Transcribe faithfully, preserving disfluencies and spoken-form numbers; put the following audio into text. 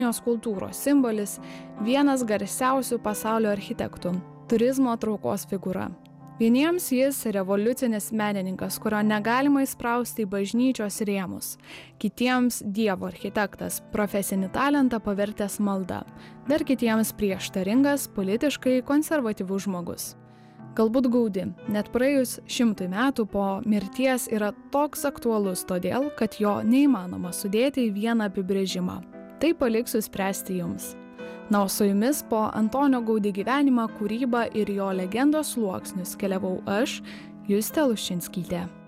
Kinijos kultūros simbolis, vienas garsiausių pasaulio architektų, turizmo traukos figūra. Vieniems jis revoliucinis menininkas, kurio negalima įsprausti į bažnyčios rėmus. Kitiems dievo architektas, profesinį talentą pavertęs malda. Dar kitiems prieštaringas, politiškai konservatyvus žmogus. Galbūt Gaudi, net praėjus šimtui metų po mirties yra toks aktualus todėl, kad jo neįmanoma sudėti į vieną apibrėžimą. Tai paliksiu spręsti jums. Na, o su jumis po Antonio Gaudi gyvenimą, kūrybą ir jo legendos sluoksnius keliavau aš, Justė Luščinskytė.